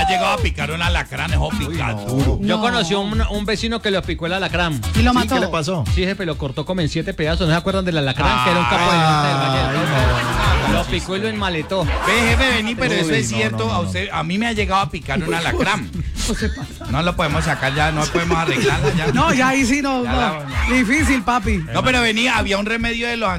ha llegado a picar un alacrán, es pica duro. Yo conocí un vecino que lo picó el alacrán. ¿Y lo mató? ¿Qué le pasó? Sí, jefe, lo cortó como en 7 pedazos. ¿No se acuerdan del alacrán? Que era un capo de monte del Valle. Lo picó y lo enmaletó. Ve, jefe, vení, pero eso es no, cierto. A mí me ha llegado a picar un alacrán. No lo podemos sacar ya, no podemos arreglarla ya. No, ya ahí sí no. Ya Difícil, papi. No, pero venía, había un remedio de los